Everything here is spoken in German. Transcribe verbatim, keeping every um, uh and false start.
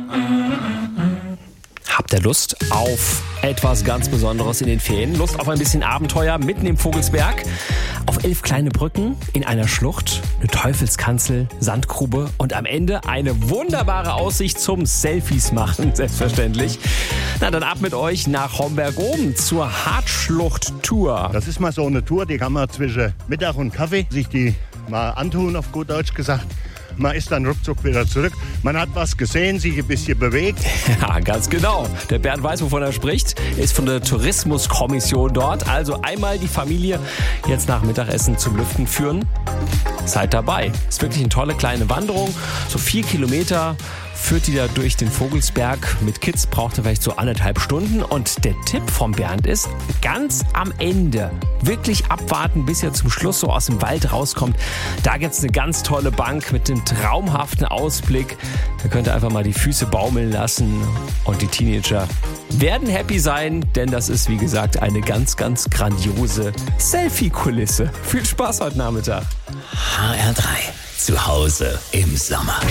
Habt ihr Lust auf etwas ganz Besonderes in den Ferien? Lust auf ein bisschen Abenteuer mitten im Vogelsberg? Auf elf kleine Brücken, in einer Schlucht, eine Teufelskanzel, Sandgrube und am Ende eine wunderbare Aussicht zum Selfies machen, selbstverständlich. Na, dann ab mit euch nach Homberg-Oben zur Hartschlucht-Tour. Das ist mal so eine Tour, die kann man zwischen Mittag und Kaffee sich die mal antun, auf gut Deutsch gesagt. Man ist dann ruckzuck wieder zurück. Man hat was gesehen, sich ein bisschen bewegt. Ja, ganz genau. Der Bernd weiß, wovon er spricht. Er ist von der Tourismuskommission dort. Also einmal die Familie jetzt nach Mittagessen zum Lüften führen. Seid dabei. Ist wirklich eine tolle kleine Wanderung. So vier Kilometer führt die da durch den Vogelsberg. Mit Kids braucht er vielleicht so anderthalb Stunden. Und der Tipp vom Bernd ist, ganz am Ende wirklich abwarten, bis er zum Schluss so aus dem Wald rauskommt. Da gibt's eine ganz tolle Bank mit einem traumhaften Ausblick. Da könnt ihr einfach mal die Füße baumeln lassen. Und die Teenager werden happy sein, denn das ist, wie gesagt, eine ganz, ganz grandiose Selfie-Kulisse. Viel Spaß heute Nachmittag. H R drei. Zu Hause im Sommer.